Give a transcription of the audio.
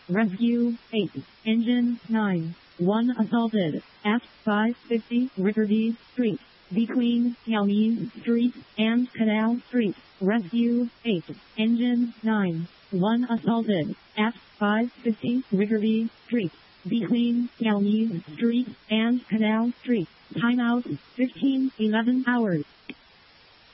Rescue 8. Engine 9. 1 assaulted. At 550 Rickardy Street. Between Calmine Street and Canal Street. Rescue 8. Engine 9. 1 assaulted. At 550 Rickardy Street. Between Calmine Street and Canal Street. Timeout 15:11 hours.